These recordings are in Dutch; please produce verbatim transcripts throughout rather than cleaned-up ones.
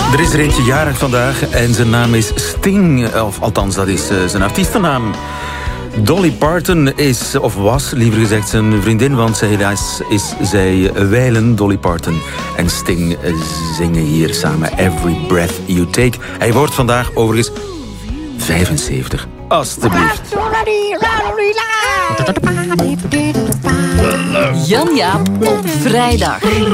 Er is er eentje jarig vandaag en zijn naam is Sting. Of althans, dat is uh, zijn artiestennaam. Dolly Parton is, of was liever gezegd, zijn vriendin, want zij, helaas is zij wijlen, Dolly Parton en Sting zingen hier samen Every Breath You Take. Hij wordt vandaag overigens vijfenzeventig. Alsjeblieft. Jan Jaap op vrijdag.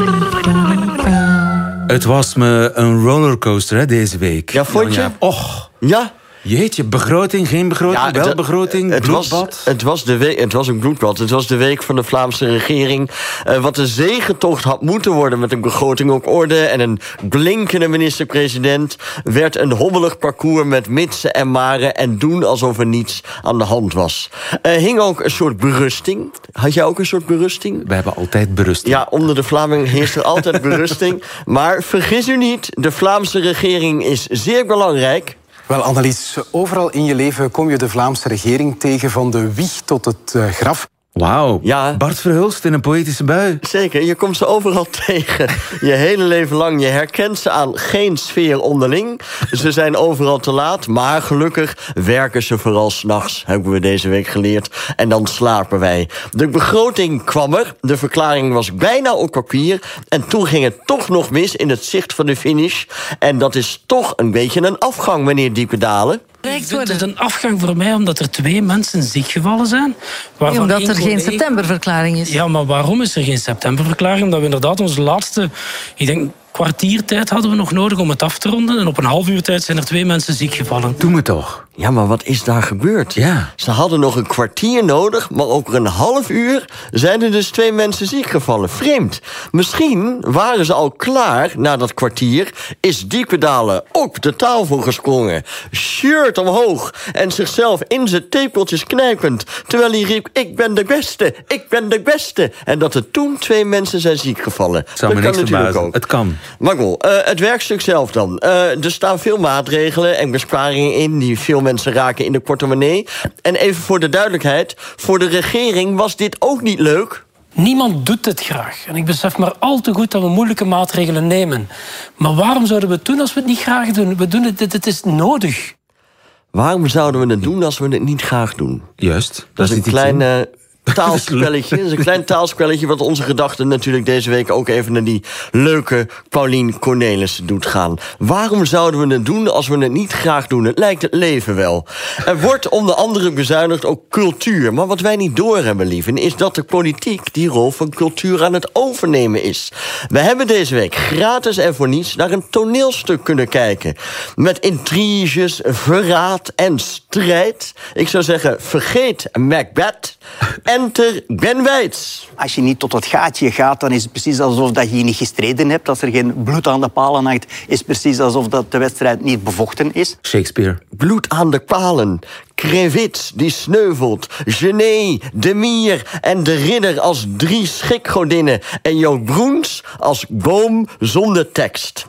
Het was me een rollercoaster hè, deze week. Ja, vond je? Och. Ja. Jeetje, begroting, geen begroting, ja, wel het, begroting, het bloedbad. Was, het, was de week, het was een bloedbad. Het was de week van de Vlaamse regering. Uh, wat een zegentocht had moeten worden met een begroting op orde en een blinkende minister-president, werd een hobbelig parcours met mitsen en maren en doen alsof er niets aan de hand was. Er uh, hing ook een soort berusting. Had jij ook een soort berusting? We hebben altijd berusting. Ja, onder de Vlamingen heerst er altijd berusting. Maar vergis u niet, de Vlaamse regering is zeer belangrijk. Wel, Annelies, overal in je leven kom je de Vlaamse regering tegen, van de wieg tot het uh, graf. Wauw, ja. Bart Verhulst in een poëtische bui. Zeker, je komt ze overal tegen. Je hele leven lang. Je herkent ze aan geen sfeer onderling. Ze zijn overal te laat, maar gelukkig werken ze vooral 's nachts, hebben we deze week geleerd. En dan slapen wij. De begroting kwam er, de verklaring was bijna op papier, en toen ging het toch nog mis in het zicht van de finish. En dat is toch een beetje een afgang, meneer Diependalen. Ik vind het een afgang voor mij omdat er twee mensen ziek gevallen zijn. Ja, omdat er collega... geen septemberverklaring is. Ja, maar waarom is er geen septemberverklaring? Omdat we inderdaad onze laatste, ik denk, kwartiertijd hadden we nog nodig om het af te ronden. En op een half uur tijd zijn er twee mensen ziek gevallen. Doe me toch. Ja, maar wat is daar gebeurd? Ja. Ze hadden nog een kwartier nodig, maar over een half uur zijn er dus twee mensen ziek gevallen. Vreemd. Misschien waren ze al klaar na dat kwartier, is Diependalen op de tafel gesprongen, shirt omhoog en zichzelf in zijn tepeltjes knijpend, terwijl hij riep, ik ben de beste, ik ben de beste. En dat er toen twee mensen zijn ziek gevallen. Het zou me dat niks kan natuurlijk verbazen. ook. Het kan. Maar goed, uh, het werkstuk zelf dan. Uh, er staan veel maatregelen en besparingen in die veel mensen raken in de portemonnee. En even voor de duidelijkheid, voor de regering was dit ook niet leuk. Niemand doet het graag. En ik besef maar al te goed dat we moeilijke maatregelen nemen. Maar waarom zouden we het doen als we het niet graag doen? We doen het, het is nodig. Waarom zouden we het doen als we het niet graag doen? Juist. Dat, dat is een klein uh, taalspelletje. Dat is een klein taalspelletje wat onze gedachten natuurlijk deze week ook even naar die leuke Paulien Cornelissen doet gaan. Waarom zouden we het doen als we het niet graag doen? Het lijkt het leven wel. Er wordt onder andere bezuinigd ook cultuur. Maar wat wij niet doorhebben, lieven, is dat de politiek die rol van cultuur aan het overnemen is. We hebben deze week gratis en voor niets naar een toneelstuk kunnen kijken. Met intriges, verraad en strijd. Ik zou zeggen, vergeet Macbeth. Enter Ben Weitz. Als je niet tot het gaatje gaat, dan is het precies alsof dat je hier niet gestreden hebt. Als er geen bloed aan de palen hangt, is het precies alsof dat de wedstrijd niet bevochten is. Shakespeare. Bloed aan de palen. Crevit die sneuvelt. Genet, de mier en de ridder als drie schikgodinnen. En Joop Broens als boom zonder tekst.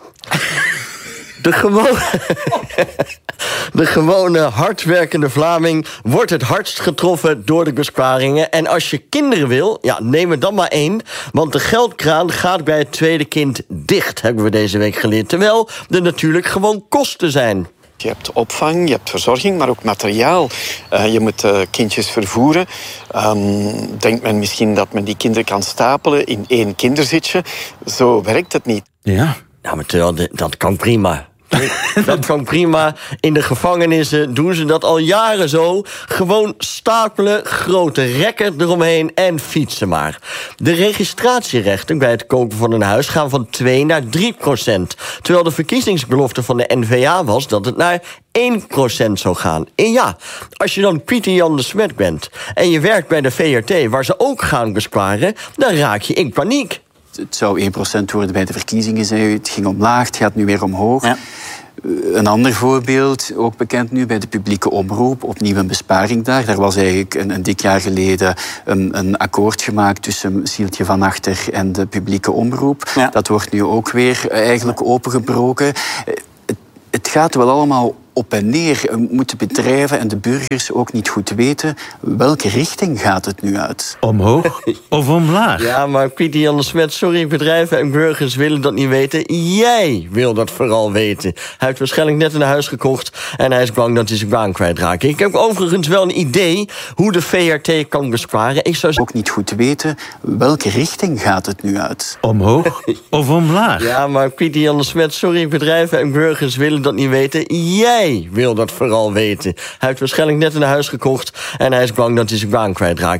De gewone, de gewone hardwerkende Vlaming wordt het hardst getroffen door de besparingen. En als je kinderen wil, ja, neem er dan maar één. Want de geldkraan gaat bij het tweede kind dicht, hebben we deze week geleerd. Terwijl er natuurlijk gewoon kosten zijn. Je hebt opvang, je hebt verzorging, maar ook materiaal. Uh, je moet uh, kindjes vervoeren. Um, denkt men misschien dat men die kinderen kan stapelen in één kinderzitje? Zo werkt het niet. Ja. Ja, maar terwijl de, dat kan prima. Dat kan prima. In de gevangenissen doen ze dat al jaren zo. Gewoon stapelen, grote rekken eromheen en fietsen maar. De registratierechten bij het kopen van een huis gaan van twee naar drie procent. Terwijl de verkiezingsbelofte van de N V A was dat het naar één procent zou gaan. En ja, als je dan Pieter Jan de Smet bent en je werkt bij de V R T, waar ze ook gaan besparen, dan raak je in paniek. Het zou één procent worden bij de verkiezingen, zei u. Het ging omlaag, het gaat nu weer omhoog. Ja. Een ander voorbeeld, ook bekend nu bij de publieke omroep, opnieuw een besparing daar. Daar was eigenlijk een, een dik jaar geleden een, een akkoord gemaakt tussen Sieltje van Achter en de publieke omroep. Ja. Dat wordt nu ook weer eigenlijk opengebroken. Het, het gaat wel allemaal op en neer. Moeten bedrijven en de burgers ook niet goed weten welke richting gaat het nu uit? Omhoog of omlaag? Ja, maar Pieter Jan de Smet, sorry, bedrijven en burgers willen dat niet weten. Jij wil dat vooral weten. Hij heeft waarschijnlijk net een huis gekocht en hij is bang dat hij zijn baan kwijtraakt. Ik heb overigens wel een idee hoe de V R T kan besparen. Ik zou ook niet goed weten welke richting gaat het nu uit? Omhoog of omlaag? Ja, maar Pieter Jan de Smet, sorry, bedrijven en burgers willen dat niet weten. Jij wil dat vooral weten. Hij heeft waarschijnlijk net een huis gekocht en hij is bang dat hij zijn baan kwijtraakt.